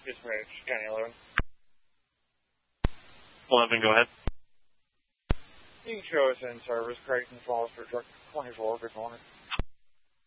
Dispatch, County 11. 11, go ahead. You can show us in service, Creighton Foster, Truck 24, good morning.